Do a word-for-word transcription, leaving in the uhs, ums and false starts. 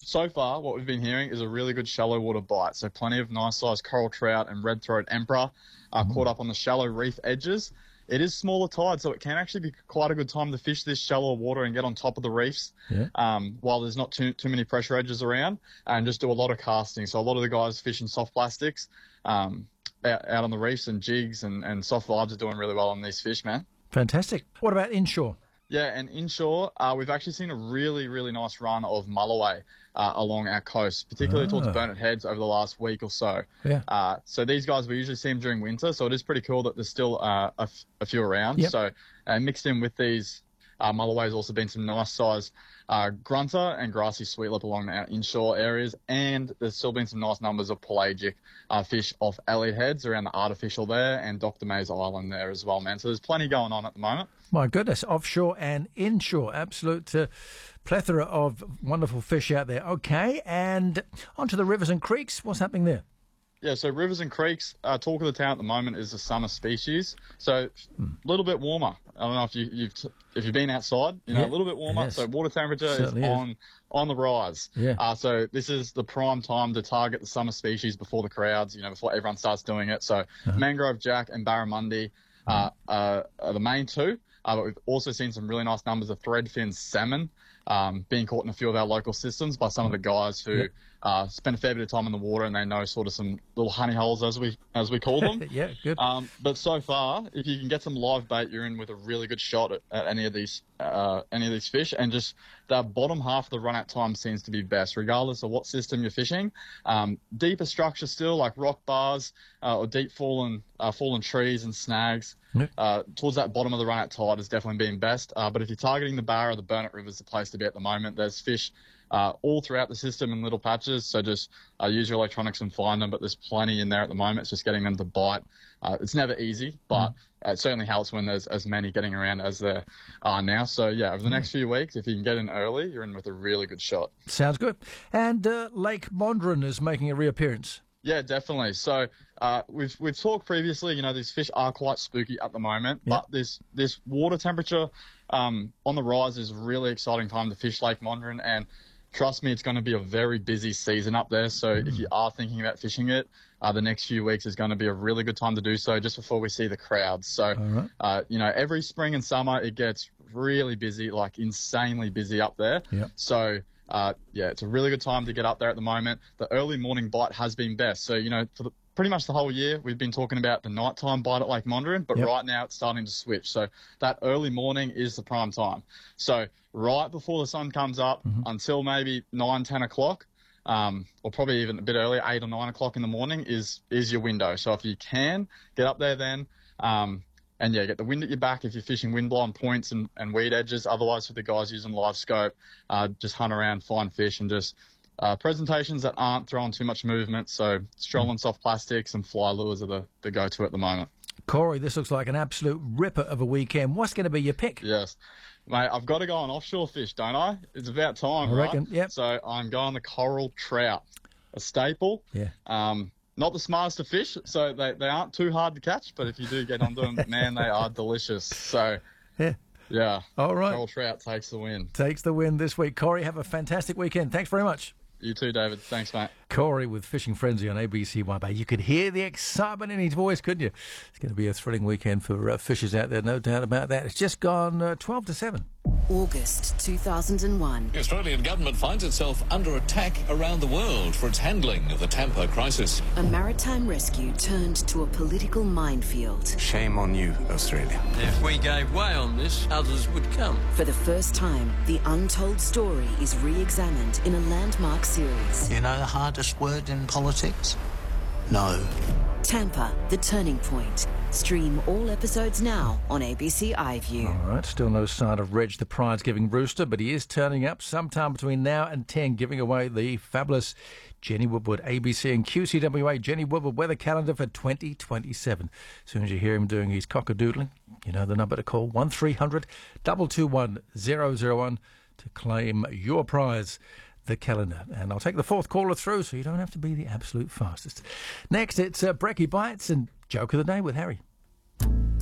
so far, what we've been hearing is a really good shallow water bite. So plenty of nice sized coral trout and red throat emperor are mm. caught up on the shallow reef edges. It is smaller tide, so it can actually be quite a good time to fish this shallower water and get on top of the reefs yeah. um, while there's not too too many pressure edges around, and just do a lot of casting. So a lot of the guys fishing soft plastics um, out, out on the reefs, and jigs and, and soft vibes are doing really well on these fish, man. Fantastic. What about inshore? Yeah, and inshore, uh, we've actually seen a really, really nice run of mulloway uh, along our coast, particularly oh. towards Burnett Heads over the last week or so. Yeah. Uh, so these guys, we usually see them during winter, so it is pretty cool that there's still uh, a, f- a few around. Yep. So uh, mixed in with these uh, mulloway has also been some nice size uh, grunter and grassy sweetlip along our inshore areas, and there's still been some nice numbers of pelagic uh, fish off Elliot Heads around the artificial there and Doctor Mays Island there as well, man. So there's plenty going on at the moment. My goodness, offshore and inshore, absolute uh, plethora of wonderful fish out there. Okay, and onto the rivers and creeks. What's happening there? Yeah, so rivers and creeks, uh, talk of the town at the moment is the summer species. So a hmm. little bit warmer. I don't know if you, you've t- if you've been outside, you know, yeah. a little bit warmer. Yes. So water temperature Certainly is is. on on the rise. Yeah. Uh, so this is the prime time to target the summer species before the crowds, you know, before everyone starts doing it. So uh-huh. mangrove jack and barramundi uh, uh, are the main two. Uh, but we've also seen some really nice numbers of threadfin salmon um, being caught in a few of our local systems by some of the guys who yep. uh, spend a fair bit of time in the water, and they know sort of some little honey holes, as we as we call them. yeah, good. Um, but so far, if you can get some live bait, you're in with a really good shot at, at any of these uh, any of these fish. And just the bottom half of the run out time seems to be best, regardless of what system you're fishing. Um, deeper structure still, like rock bars uh, or deep fallen uh, fallen trees and snags. Yep. Uh, towards that bottom of the run out tide has definitely been best. Uh, but if you're targeting the Barra or the Burnett River is the place to be at the moment. There's fish uh, all throughout the system in little patches. So just uh, use your electronics and find them. But there's plenty in there at the moment. It's just getting them to bite. Uh, it's never easy, but mm. uh, it certainly helps when there's as many getting around as there are now. So yeah, over the next few weeks, if you can get in early, you're in with a really good shot. Sounds good. And uh, Lake Mondrian is making a reappearance. Yeah, definitely. So uh, we've we've talked previously. You know, these fish are quite spooky at the moment, yep. but this this water temperature um, on the rise is a really exciting time to fish Lake Mondrian, and trust me, it's going to be a very busy season up there. So mm. if you are thinking about fishing it, uh, the next few weeks is going to be a really good time to do so, just before we see the crowds. So right. uh, you know, every spring and summer it gets really busy, like insanely busy up there. Yep. So. Uh, yeah, it's a really good time to get up there at the moment. The early morning bite has been best. So, you know, for the, pretty much the whole year, we've been talking about the nighttime bite at Lake Mondrian, but yep. right now it's starting to switch. So that early morning is the prime time. So right before the sun comes up mm-hmm. until maybe nine, ten o'clock, um, or probably even a bit earlier, eight or nine o'clock in the morning is, is your window. So if you can get up there then, um, and yeah, get the wind at your back if you're fishing wind-blown points and, and weed edges. Otherwise, for the guys using live scope, uh, just hunt around, find fish, and just uh, presentations that aren't throwing too much movement. So strolling soft plastics and fly lures are the, the go-to at the moment. Corey, this looks like an absolute ripper of a weekend. What's going to be your pick? Yes. Mate, I've got to go on offshore fish, don't I? It's about time, I right? reckon, yep. So I'm going the coral trout, a staple. Yeah. Um, Not the smartest of fish, so they, they aren't too hard to catch, but if you do get onto them, man, they are delicious. So, yeah. Yeah. All right. Coral trout takes the win. Takes the win this week. Corey, have a fantastic weekend. Thanks very much. You too, David. Thanks, mate. Corey with Fishing Frenzy on A B C One Bay. You could hear the excitement in his voice, couldn't you? It's going to be a thrilling weekend for uh, fishers out there, no doubt about that. It's just gone uh, twelve to seven. August two thousand one. The Australian government finds itself under attack around the world for its handling of the Tampa crisis. A maritime rescue turned to a political minefield. Shame on you, Australia. If we gave way on this, others would come. For the first time, the untold story is re-examined in a landmark series. You know the hardest word in politics? No. Tampa, The Turning Point. Stream all episodes now on A B C iView. All right, still no sign of Reg the prize-giving rooster, but he is turning up sometime between now and ten, giving away the fabulous Jenny Woodward A B C and Q C W A Jenny Woodward weather calendar for twenty twenty-seven. As soon as you hear him doing his cockadoodling, you know the number to call, one three hundred two two one zero zero one to claim your prize, the calendar. And I'll take the fourth caller through so you don't have to be the absolute fastest. Next, it's uh, Brekkie Bites and Joke of the Day with Harry.